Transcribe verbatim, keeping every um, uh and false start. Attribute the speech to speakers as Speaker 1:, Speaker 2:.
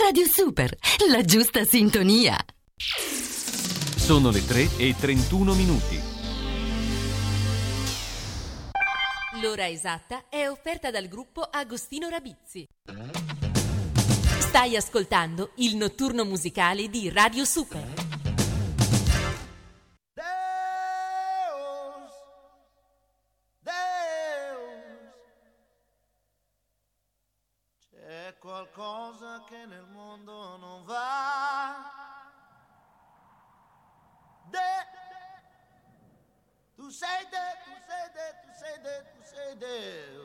Speaker 1: Radio Super, la giusta sintonia.
Speaker 2: Sono le tre e trentuno minuti.
Speaker 3: L'ora esatta è offerta dal gruppo Agostino Rabizzi. Stai ascoltando il notturno musicale di Radio Super.
Speaker 4: Deus, Deus, c'è qualcosa che nel mondo non va. De, tu sei de, tu sei de, tu sei de, tu sei Deus.